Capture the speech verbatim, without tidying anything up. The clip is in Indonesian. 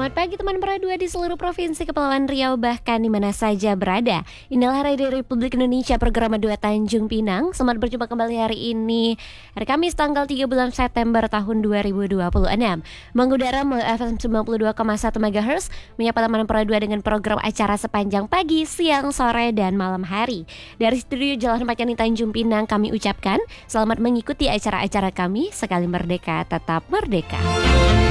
Selamat pagi teman Para dua di seluruh provinsi Kepulauan Riau bahkan di mana saja berada. Inilah Radio Republik Indonesia program dua Tanjung Pinang. Selamat berjumpa kembali hari ini, hari Kamis tanggal tiga bulan September tahun dua ribu dua puluh enam. Mengudara melalui F M sembilan puluh dua koma satu MHz, menyapa teman Para dua dengan program acara sepanjang pagi, siang, sore, dan malam hari. Dari studio Jalan Rempayani Tanjung Pinang kami ucapkan selamat mengikuti acara-acara kami. Sekali merdeka, tetap merdeka.